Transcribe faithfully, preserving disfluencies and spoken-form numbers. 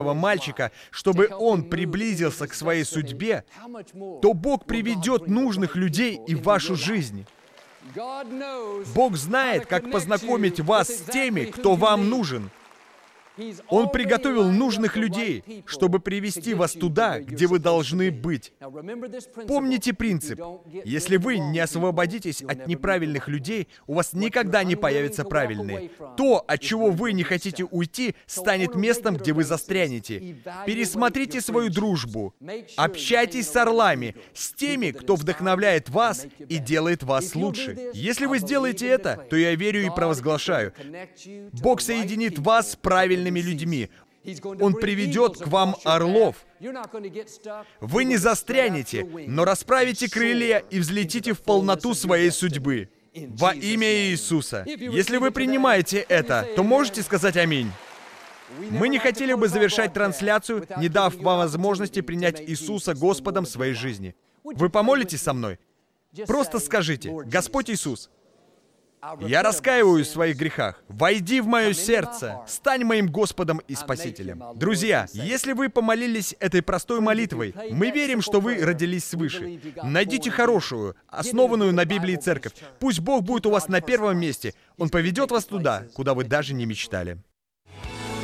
мальчика, чтобы он приблизился к своей судьбе, то Бог приведет нужных людей и в вашу жизнь. Бог знает, как познакомить вас с теми, кто вам нужен. Он приготовил нужных людей, чтобы привести вас туда, где вы должны быть. Помните принцип. Если вы не освободитесь от неправильных людей, у вас никогда не появятся правильные. То, от чего вы не хотите уйти, станет местом, где вы застрянете. Пересмотрите свою дружбу. Общайтесь с орлами, с теми, кто вдохновляет вас и делает вас лучше. Если вы сделаете это, то я верю и провозглашаю. Бог соединит вас с правильными людьми. Он приведет к вам орлов. Вы не застрянете, но расправите крылья и взлетите в полноту своей судьбы. Во имя Иисуса. Если вы принимаете это, то можете сказать аминь. Мы не хотели бы завершать трансляцию, не дав вам возможности принять Иисуса Господом своей жизни. Вы помолитесь со мной? Просто скажите: «Господь Иисус, я раскаиваюсь в своих грехах. Войди в мое сердце. Стань моим Господом и Спасителем». Друзья, если вы помолились этой простой молитвой, мы верим, что вы родились свыше. Найдите хорошую, основанную на Библии церковь. Пусть Бог будет у вас на первом месте. Он поведет вас туда, куда вы даже не мечтали.